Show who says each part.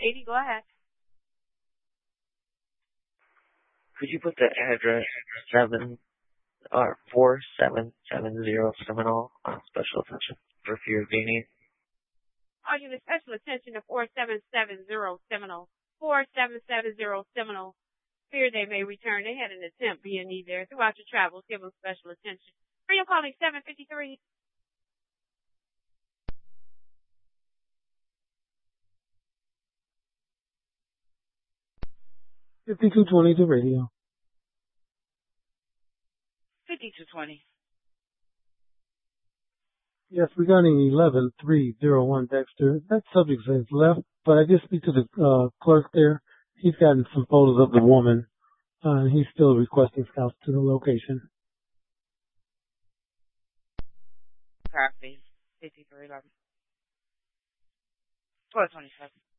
Speaker 1: 680. Go ahead.
Speaker 2: Could you put the address 4770 Seminole on special attention for fear of being eaten?
Speaker 1: I'll give special attention to 4770 Seminole. 4770 Seminole. Fear they may return. They had an attempt being need there. Throughout your travels, give them special attention. Are you calling 753?
Speaker 3: $5220 to radio.
Speaker 1: 5220.
Speaker 3: Yes, regarding 11301 Dexter, that subject says left, but I did speak to the clerk there. He's gotten some photos of the woman, and he's still requesting scouts to the location.
Speaker 1: Copy. 5311. 1227.